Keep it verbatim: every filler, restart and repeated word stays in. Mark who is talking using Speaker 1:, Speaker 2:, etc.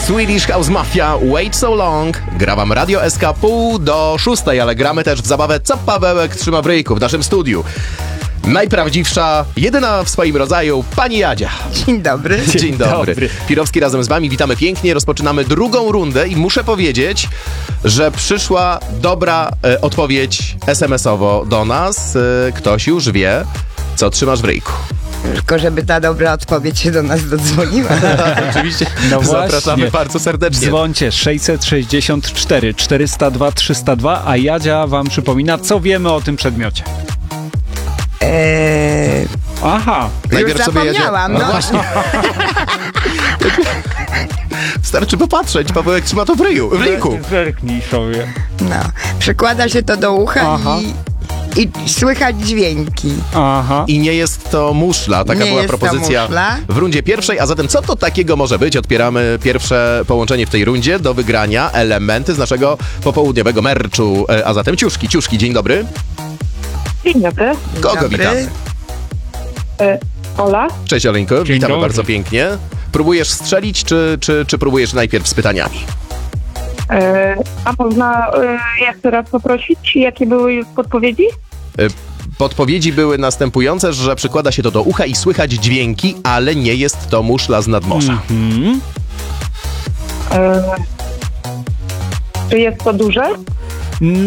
Speaker 1: Swedish House Mafia, Wait So Long. Gra wam Radio S K pół do szóstej, ale gramy też w zabawę Co Pawełek trzyma w ryjku w naszym studiu. Najprawdziwsza, jedyna w swoim rodzaju, pani Jadzia.
Speaker 2: Dzień dobry.
Speaker 1: Dzień,
Speaker 3: Dzień
Speaker 1: dobry.
Speaker 3: dobry.
Speaker 1: Pirowski razem z wami, witamy pięknie. Rozpoczynamy drugą rundę i muszę powiedzieć, że przyszła dobra e, odpowiedź es em esowo do nas. E, ktoś już wie, co trzymasz w ryjku.
Speaker 2: Tylko żeby ta dobra odpowiedź się do nas dodzwoniła.
Speaker 1: Oczywiście
Speaker 3: No
Speaker 1: zapraszamy
Speaker 3: właśnie.
Speaker 1: bardzo serdecznie.
Speaker 3: Dzwońcie sześćset sześćdziesiąt cztery czterysta dwa trzysta dwa, a Jadzia wam przypomina, co wiemy o tym przedmiocie.
Speaker 2: Eee,
Speaker 3: Aha.
Speaker 2: już zapomniałam,
Speaker 1: No
Speaker 2: no.
Speaker 1: właśnie. Wystarczy popatrzeć, Pawełek trzyma to w ryju, w ryjku.
Speaker 3: Zerknij sobie.
Speaker 2: no. Przykłada się to do ucha
Speaker 3: Aha.
Speaker 2: i, i słychać dźwięki.
Speaker 3: Aha.
Speaker 1: I nie jest to muszla, taka
Speaker 2: Nie
Speaker 1: była
Speaker 2: jest to
Speaker 1: propozycja
Speaker 2: muszla.
Speaker 1: w rundzie pierwszej, a zatem co to takiego może być? Otwieramy pierwsze połączenie w tej rundzie do wygrania, elementy z naszego popołudniowego merczu, E, a zatem ciuszki. Ciuszki, dzień dobry.
Speaker 4: Dzień dobry.
Speaker 1: Kogo
Speaker 2: Dobry.
Speaker 1: witamy?
Speaker 4: E, Ola.
Speaker 1: Cześć Oleńko,
Speaker 3: Dzień
Speaker 1: witamy
Speaker 3: dobry.
Speaker 1: bardzo pięknie. Próbujesz strzelić, czy, czy, czy próbujesz najpierw z pytaniami?
Speaker 4: E, a można e, jeszcze raz poprosić, jakie były podpowiedzi?
Speaker 1: Podpowiedzi były następujące, że przykłada się to do ucha i słychać dźwięki, ale nie jest to muszla z nadmorza.
Speaker 3: Mhm.
Speaker 4: E, czy jest to duże?